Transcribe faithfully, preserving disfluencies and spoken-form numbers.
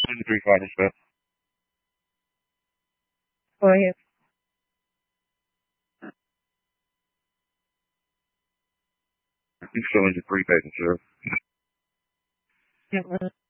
Three five respect. Go ahead. You still into three patient, sir. Yeah.